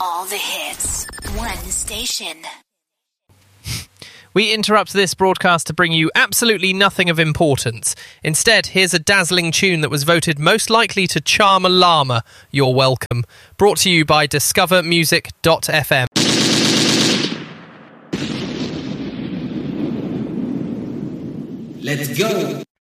All the hits. One station. We interrupt this broadcast to bring you absolutely nothing of importance. Instead, here's a dazzling tune that was voted most likely to charm a llama. You're welcome. Brought to you by discovermusic.fm. Let's go!